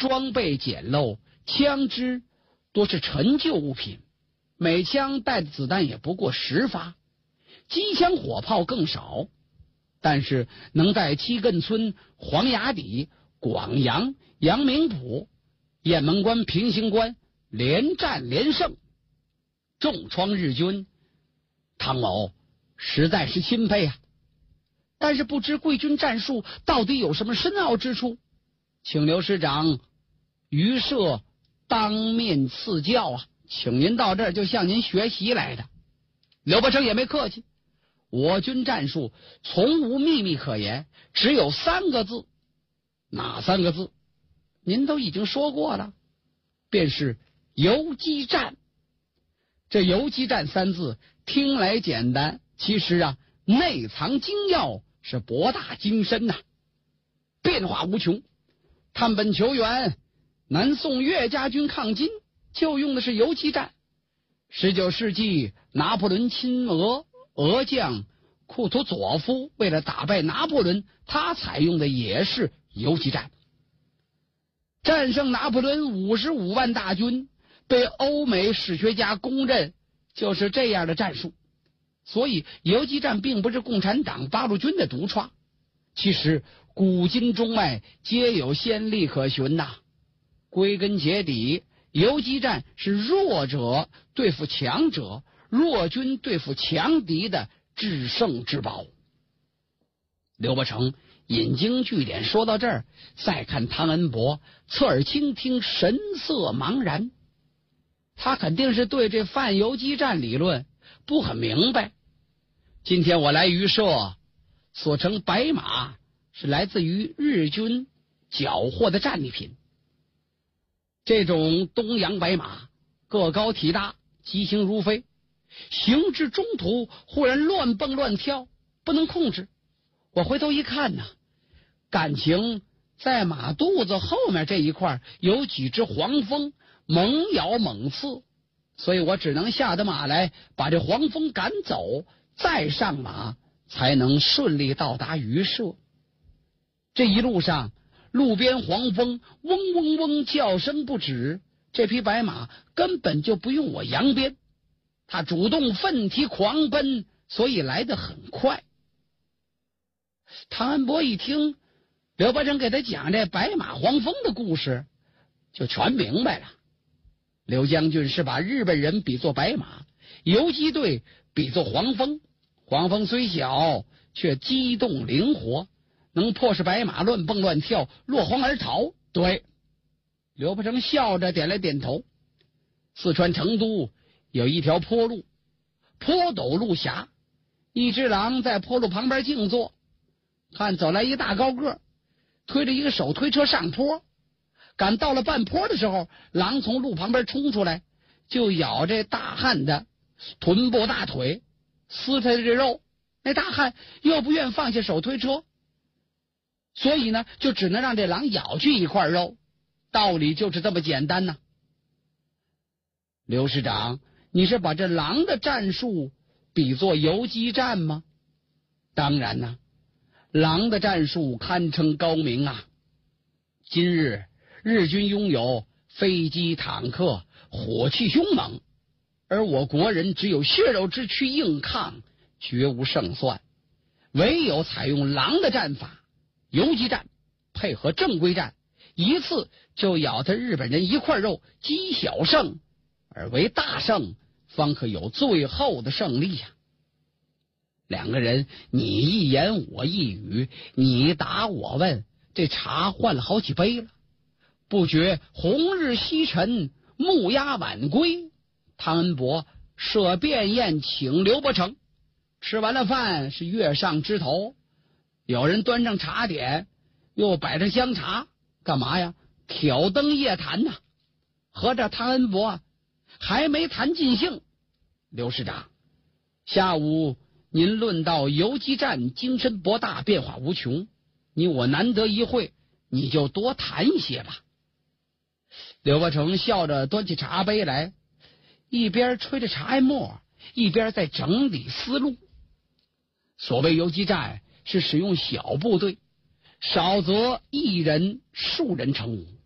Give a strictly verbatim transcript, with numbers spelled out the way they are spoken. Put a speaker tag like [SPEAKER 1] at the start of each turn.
[SPEAKER 1] 装备简陋，枪支多是陈旧物品，每枪带的子弹也不过十发，机枪火炮更少。但是能在七亘村、黄崖底、广阳、阳明浦、雁门关、平型关连战连胜，重创日军，汤某实在是钦佩啊。但是不知贵军战术到底有什么深奥之处，请刘师长于社当面赐教啊！请您到这儿就向您学习来的。刘伯承也没客气，我军战术从无秘密可言，只有三个字。哪三个字？您都已经说过了，便是游击战。这游击战三字听来简单，其实啊内藏精要，是博大精深呐、啊，变化无穷。探本求源，南宋岳家军抗金就用的是游击战。十九世纪拿破仑侵俄，俄将库图佐夫为了打败拿破仑，他采用的也是游击战。战胜拿破仑五十五万大军，被欧美史学家公认就是这样的战术。所以游击战并不是共产党八路军的独创，其实古今中外皆有先例可循呐。归根结底，游击战是弱者对付强者，弱军对付强敌的制胜之宝。刘伯承引经据典说到这儿，再看汤恩伯，侧耳倾听，神色茫然。他肯定是对这泛游击战理论不很明白。今天我来榆社，所乘白马是来自于日军缴获的战利品。这种东洋白马个高体大，疾行如飞，行至中途忽然乱蹦乱跳，不能控制。我回头一看呢，感情在马肚子后面这一块有几只黄蜂猛咬猛刺，所以我只能下得马来把这黄蜂赶走，再上马才能顺利到达榆社。这一路上路边黄蜂嗡嗡嗡叫声不止，这匹白马根本就不用我扬鞭，它主动奋蹄狂奔，所以来得很快。汤恩伯一听刘伯承给他讲这白马黄蜂的故事，就全明白了。刘将军是把日本人比作白马，游击队比作黄蜂。黄蜂虽小，却机动灵活，能迫使白马乱蹦乱跳，落荒而逃。对，刘伯承笑着点了点头。四川成都有一条坡路，坡陡路狭，一只狼在坡路旁边静坐，看走来一大高个，推着一个手推车上坡。赶到了半坡的时候，狼从路旁边冲出来，就咬这大汉的臀部大腿，撕他的这肉。那大汉又不愿放下手推车，所以呢就只能让这狼咬去一块肉，道理就是这么简单呢。刘师长，你是把这狼的战术比作游击战吗？当然呢，狼的战术堪称高明啊。今日日军拥有飞机、坦克，火器凶猛，而我国人只有血肉之躯硬抗，绝无胜算。唯有采用狼的战法，游击战配合正规战，一次就咬他日本人一块肉，积小胜而为大胜，方可有最后的胜利呀、啊。两个人你一言我一语，你答我问，这茶换了好几杯了。不觉红日西沉，木鸦晚归。汤恩伯设便宴请刘伯承，吃完了饭是月上枝头，有人端上茶点，又摆上香茶，干嘛呀？挑灯夜谈呐、啊。合着汤恩伯还没谈尽兴。刘师长，下午您论到游击战精深博大，变化无穷，你我难得一会，你就多谈一些吧。刘伯承笑着端起茶杯来，一边吹着茶叶沫，一边在整理思路。所谓游击战是使用小部队，少则一人数人成伍，